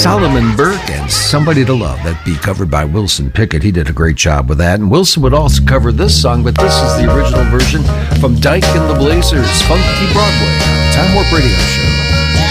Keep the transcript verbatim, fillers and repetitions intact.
Solomon Burke and Somebody to Love. That be covered by Wilson Pickett. He did a great job with that. And Wilson would also cover this song, but this is the original version from Dyke and the Blazers, Funky Broadway, on the Time Warp Radio Show.